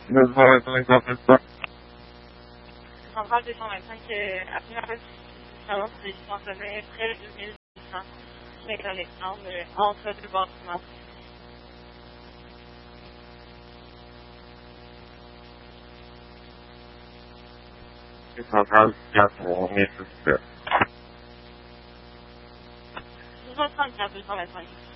225, Centrale 225, à première fois, c'est dimensionné près de 2600 mètres Alexandre entre deux bâtiments. centrale 4, 234, 225.